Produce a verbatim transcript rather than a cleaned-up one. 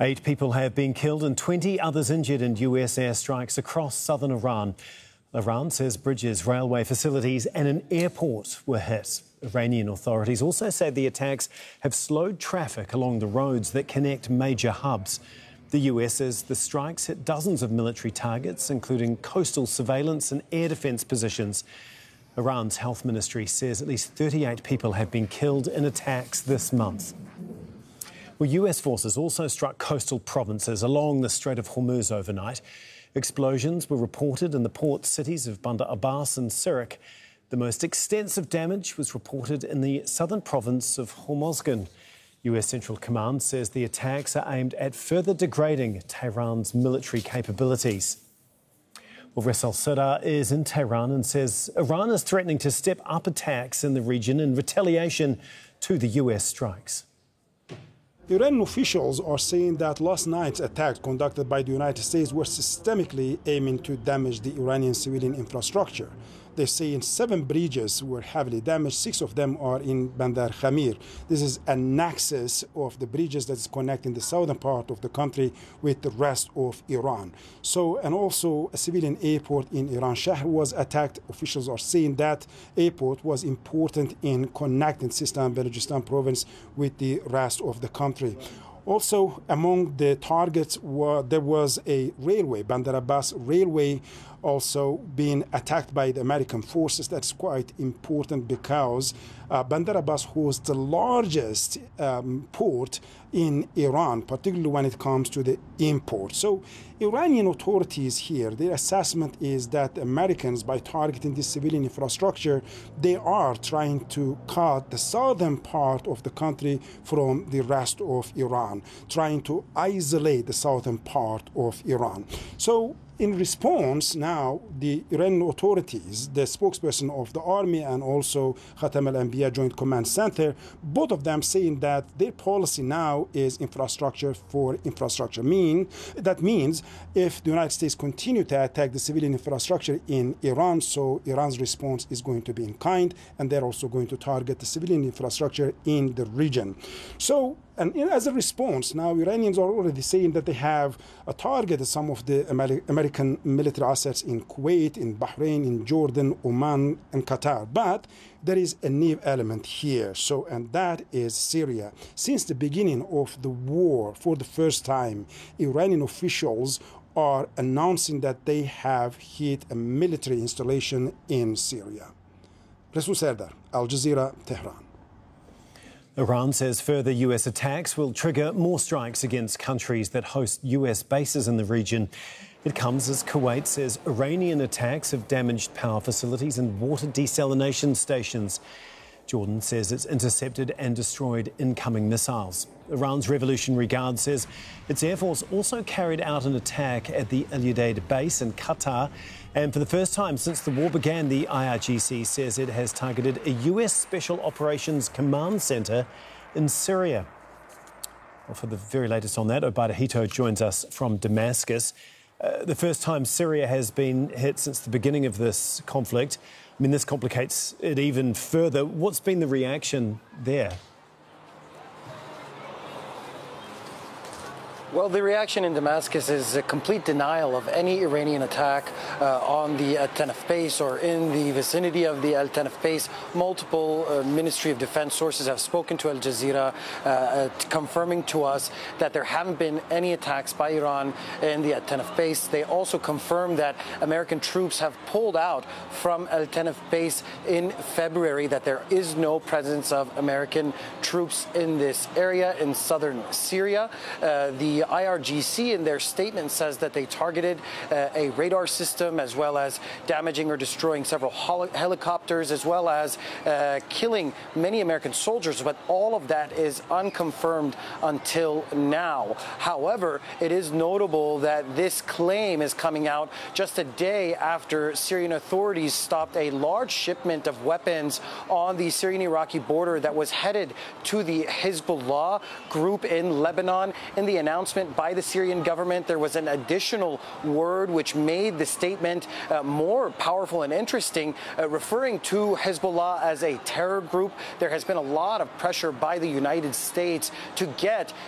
Eight people have been killed and twenty others injured in U S airstrikes across southern Iran. Iran says bridges, railway facilities and an airport were hit. Iranian authorities also say the attacks have slowed traffic along the roads that connect major hubs. The U S says the strikes hit dozens of military targets, including coastal surveillance and air defence positions. Iran's health ministry says at least thirty-eight people have been killed in attacks this month. Well, U S forces also struck coastal provinces along the Strait of Hormuz overnight. Explosions were reported in the port cities of Bandar Abbas and Sirak. The most extensive damage was reported in the southern province of Hormozgan. U S Central Command says the attacks are aimed at further degrading Tehran's military capabilities. Well, Res al-Sadr is in Tehran and says Iran is threatening to step up attacks in the region in retaliation to the U S strikes. Iranian officials are saying that last night's attacks conducted by the United States were systemically aiming to damage the Iranian civilian infrastructure. They're saying seven bridges were heavily damaged. Six of them are in Bandar Khamir. This is a nexus of the bridges that is connecting the southern part of the country with the rest of Iran. So, and also a civilian airport in Iran Shahr was attacked. Officials are saying that airport was important in connecting Sistan and Balochistan province with the rest of the country. Also, among the targets were, there was a railway, Bandar Abbas railway, also being attacked by the American forces. That's quite important because uh, Bandar Abbas hosts the largest um, port in Iran, particularly when it comes to the import. So Iranian authorities here, their assessment is that Americans, by targeting this civilian infrastructure, they are trying to cut the southern part of the country from the rest of Iran, trying to isolate the southern part of Iran. So in response, now the Iranian authorities, the spokesperson of the army and also Khatam al-Anbiya Joint Command Center, both of them saying that their policy now is infrastructure for infrastructure. Mean that means if the United States continue to attack the civilian infrastructure in Iran, so Iran's response is going to be in kind, and they're also going to target the civilian infrastructure in the region. So, and as a response, now Iranians are already saying that they have uh, targeted some of the Ameri- American military assets in Kuwait, in Bahrain, in Jordan, Oman, and Qatar. But there is a new element here, so and that is Syria. Since the beginning of the war, for the first time, Iranian officials are announcing that they have hit a military installation in Syria. Res al-Sadr, Al Jazeera, Tehran. Iran says further U S attacks will trigger more strikes against countries that host U S bases in the region. It comes as Kuwait says Iranian attacks have damaged power facilities and water desalination stations. Jordan says it's intercepted and destroyed incoming missiles. Iran's Revolutionary Guard says its Air Force also carried out an attack at the Al Udeid base in Qatar. And for the first time since the war began, the I R G C says it has targeted a U S Special Operations Command Centre in Syria. Well, for the very latest on that, Obaida Hito joins us from Damascus. Uh, the first time Syria has been hit since the beginning of this conflict. I mean, this complicates it even further. What's been the reaction there? Well, the reaction in Damascus is a complete denial of any Iranian attack uh, on the Al Tanf base or in the vicinity of the Al Tanf base. Multiple uh, Ministry of Defense sources have spoken to Al Jazeera, uh, uh, confirming to us that there haven't been any attacks by Iran in the Al Tanf base. They also confirmed that American troops have pulled out from Al Tanf base in February, that there is no presence of American troops in this area in southern Syria. Uh, the The I R G C in their statement says that they targeted uh, a radar system as well as damaging or destroying several hol- helicopters as well as uh, killing many American soldiers, but all of that is unconfirmed until now. However, it is notable that this claim is coming out just a day after Syrian authorities stopped a large shipment of weapons on the Syrian-Iraqi border that was headed to the Hezbollah group in Lebanon. In the announcement by the Syrian government, there was an additional word which made the statement uh, more powerful and interesting, uh, referring to Hezbollah as a terror group. There has been a lot of pressure by the United States to get